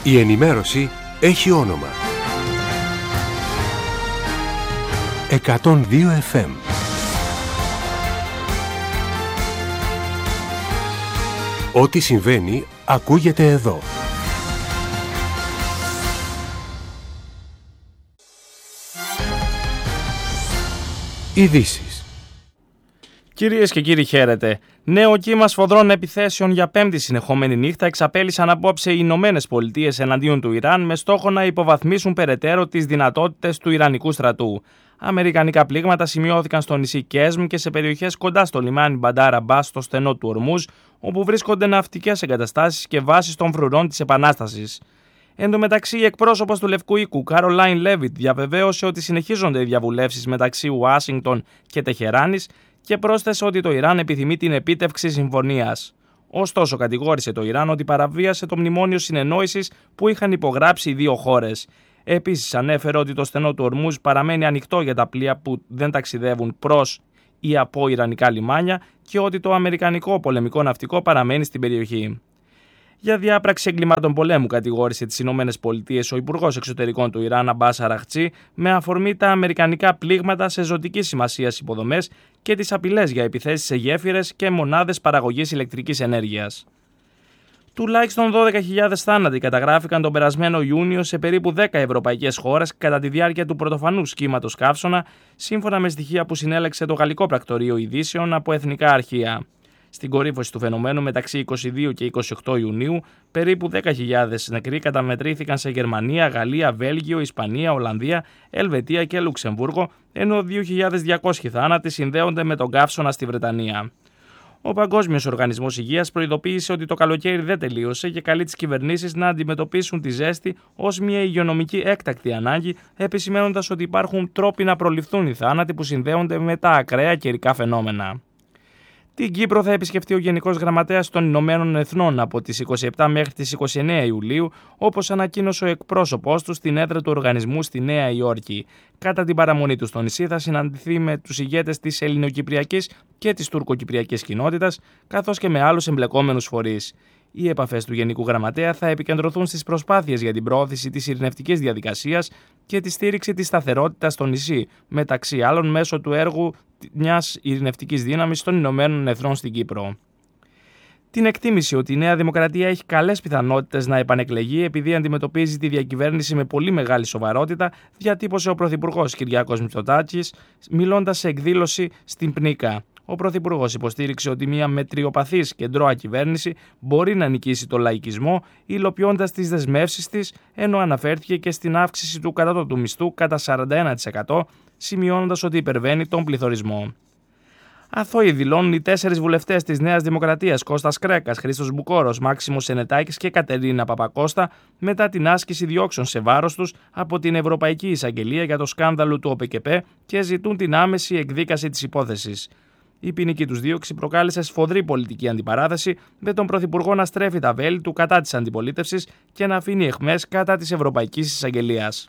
Η ενημέρωση έχει όνομα. 102 FM. Ό,τι συμβαίνει ακούγεται εδώ. Ειδήσεις. Κυρίες και κύριοι, χαίρετε. Νέο κύμα σφοδρών επιθέσεων για πέμπτη συνεχόμενη νύχτα εξαπέλυσαν απόψε οι Ηνωμένες Πολιτείες εναντίον του Ιράν με στόχο να υποβαθμίσουν περαιτέρω τις δυνατότητες του Ιρανικού στρατού. Αμερικανικά πλήγματα σημειώθηκαν στο νησί Κέσμ και σε περιοχές κοντά στο λιμάνι Μπαντάρ Αμπάς στο στενό του Ορμούζ, όπου βρίσκονται ναυτικές εγκαταστάσεις και βάσεις των φρουρών της Επανάστασης. Εν τω μεταξύ, η εκπρόσωπος του Λευκού Οίκου, Κάρολάιν Λέβιτ, διαβεβαίωσε ότι συνεχίζονται οι διαβουλεύσεις μεταξύ Ουάσιγκτον και Τεχεράνης και πρόσθεσε ότι το Ιράν επιθυμεί την επίτευξη συμφωνίας. Ωστόσο, κατηγόρησε το Ιράν ότι παραβίασε το μνημόνιο συνεννόησης που είχαν υπογράψει οι δύο χώρες. Επίσης, ανέφερε ότι το στενό του Ορμούζ παραμένει ανοιχτό για τα πλοία που δεν ταξιδεύουν προς ή από ιρανικά λιμάνια και ότι το αμερικανικό πολεμικό ναυτικό παραμένει στην περιοχή. Για διάπραξη εγκλημάτων πολέμου κατηγόρησε τις Ηνωμένες Πολιτείες ο Υπουργός Εξωτερικών του Ιράν, Αμπάς Αραχτσί, με αφορμή τα αμερικανικά πλήγματα σε ζωτικής σημασίας υποδομές και τις απειλές για επιθέσεις σε γέφυρες και μονάδες παραγωγής ηλεκτρικής ενέργειας. Τουλάχιστον 12.000 θάνατοι καταγράφηκαν τον περασμένο Ιούνιο σε περίπου 10 ευρωπαϊκές χώρες κατά τη διάρκεια του πρωτοφανούς κύματος καύσωνα, σύμφωνα με στοιχεία που συνέλεξε το Γαλλικό Πρακτορείο Ειδήσεων από εθνικά αρχεία. Στην κορύφωση του φαινομένου μεταξύ 22 και 28 Ιουνίου, περίπου 10.000 νεκροί καταμετρήθηκαν σε Γερμανία, Γαλλία, Βέλγιο, Ισπανία, Ολλανδία, Ελβετία και Λουξεμβούργο, ενώ 2.200 θάνατοι συνδέονται με τον καύσωνα στη Βρετανία. Ο Παγκόσμιος Οργανισμός Υγείας προειδοποίησε ότι το καλοκαίρι δεν τελείωσε και καλεί τις κυβερνήσεις να αντιμετωπίσουν τη ζέστη ως μια υγειονομική έκτακτη ανάγκη, επισημαίνοντας ότι υπάρχουν τρόποι να προληφθούν οι θάνατοι που συνδέονται με τα ακραία καιρικά φαινόμενα. Την Κύπρο θα επισκεφτεί ο Γενικός Γραμματέας των Ηνωμένων Εθνών από τις 27 μέχρι τις 29 Ιουλίου, όπως ανακοίνωσε ο εκπρόσωπός του στην έδρα του οργανισμού στη Νέα Υόρκη. Κατά την παραμονή του στο νησί θα συναντηθεί με τους ηγέτες της ελληνοκυπριακής και της τουρκοκυπριακής κοινότητας, καθώς και με άλλους εμπλεκόμενους φορείς. Οι επαφές του Γενικού Γραμματέα θα επικεντρωθούν στις προσπάθειες για την προώθηση της ειρηνευτικής διαδικασίας και τη στήριξη της σταθερότητας στο νησί, μεταξύ άλλων μέσω του έργου μιας ειρηνευτικής δύναμης των Ηνωμένων Εθνών στην Κύπρο. Την εκτίμηση ότι η Νέα Δημοκρατία έχει καλές πιθανότητες να επανεκλεγεί επειδή αντιμετωπίζει τη διακυβέρνηση με πολύ μεγάλη σοβαρότητα, διατύπωσε ο Πρωθυπουργός Κυριάκος Μητσοτάκης, μιλώντας σε εκδήλωση στην Πνίκα. Ο Πρωθυπουργός υποστήριξε ότι μια μετριοπαθής κεντρώα κυβέρνηση μπορεί να νικήσει τον λαϊκισμό, υλοποιώντας τις δεσμεύσεις της, ενώ αναφέρθηκε και στην αύξηση του κατώτατου μισθού κατά 41%, σημειώνοντας ότι υπερβαίνει τον πληθωρισμό. Αθώοι δηλώνουν οι 4 βουλευτές της Νέας Δημοκρατίας, Κώστας Κρέκας, Χρήστος Μπουκόρος, Μάξιμος Σενετάκης και Κατερίνα Παπακώστα, μετά την άσκηση διώξεων σε βάρος τους από την Ευρωπαϊκή Εισαγγελία για το σκάνδαλο του ΟΠΕΚΕΠΕ και ζητούν την άμεση εκδίκαση της υπόθεσης. Η ποινική τους δίωξη προκάλεσε σφοδρή πολιτική αντιπαράθεση, με τον Πρωθυπουργό να στρέφει τα βέλη του κατά της αντιπολίτευσης και να αφήνει αιχμές κατά της Ευρωπαϊκής Εισαγγελίας.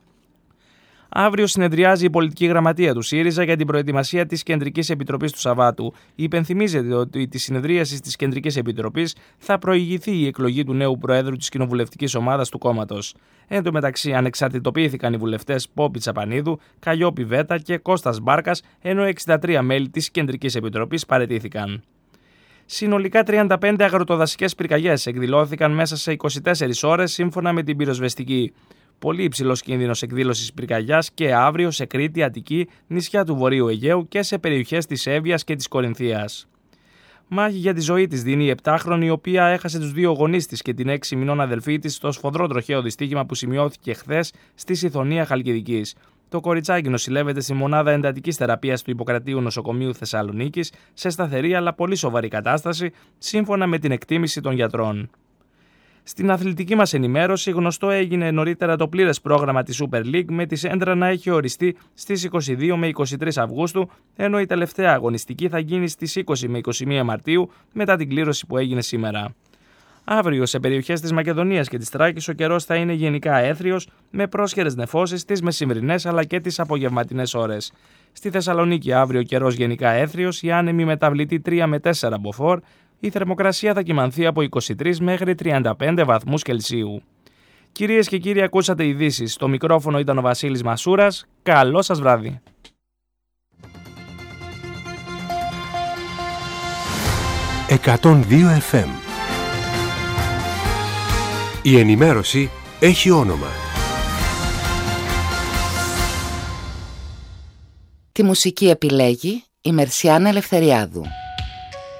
Αύριο συνεδριάζει η πολιτική γραμματεία του ΣΥΡΙΖΑ για την προετοιμασία της Κεντρικής Επιτροπής του Σαββάτου. Υπενθυμίζεται ότι τη συνεδρίαση της Κεντρικής Επιτροπής θα προηγηθεί η εκλογή του νέου Προέδρου της κοινοβουλευτικής ομάδας του κόμματος. Εν τω μεταξύ, ανεξαρτητοποιήθηκαν οι βουλευτές Πόπη Τσαπανίδου, Καλλιόπη Βέτα και Κώστας Μπάρκας, ενώ 63 μέλη της Κεντρικής Επιτροπής παραιτήθηκαν. Συνολικά 35 αγροτοδασικές πυρκαγιές εκδηλώθηκαν μέσα σε 24 ώρες σύμφωνα με την πυροσβεστική. Πολύ υψηλός κίνδυνος εκδήλωσης πυρκαγιάς και αύριο σε Κρήτη, Αττική, νησιά του Βορείου Αιγαίου και σε περιοχές της Εύβοιας και της Κορινθίας. Μάχη για τη ζωή της δίνει η 7χρονη, η οποία έχασε τους 2 γονείς της και την 6 μηνών αδελφή της στο σφοδρό τροχαίο δυστύχημα που σημειώθηκε χθες στη Συθωνία Χαλκιδικής. Το κοριτσάκι νοσηλεύεται στη μονάδα εντατικής θεραπείας του Ιπποκρατείου Νοσοκομείου Θεσσαλονίκης σε σταθερή αλλά πολύ σοβαρή κατάσταση, σύμφωνα με την εκτίμηση των γιατρών. Στην αθλητική μας ενημέρωση, γνωστό έγινε νωρίτερα το πλήρες πρόγραμμα της Super League, με τη σέντρα να έχει οριστεί στις 22 με 23 Αυγούστου, ενώ η τελευταία αγωνιστική θα γίνει στις 20 με 21 Μαρτίου μετά την κλήρωση που έγινε σήμερα. Αύριο σε περιοχές της Μακεδονίας και της Θράκης ο καιρός θα είναι γενικά έθριος, με πρόσχερες νεφώσεις τις μεσημβρινές αλλά και τις απογευματινές ώρες. Στη Θεσσαλονίκη αύριο καιρός γενικά έθριος, η άνεμη μεταβλητή 3 με 4 μποφόρ, η θερμοκρασία θα κυμανθεί από 23 μέχρι 35 βαθμούς Κελσίου. Κυρίες και κύριοι, ακούσατε ειδήσεις. Στο μικρόφωνο ήταν ο Βασίλης Μασούρας. Καλό σας βράδυ. «102 FM». Η ενημέρωση έχει όνομα. Τη μουσική επιλέγει η Μερσιάνα Ελευθεριάδου.